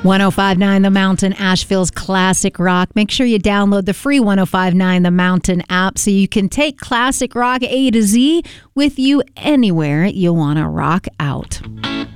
1059 The Mountain, Asheville's classic rock. Make sure you download the free 1059 The Mountain app so you can take classic rock A to Z with you anywhere you want to rock out.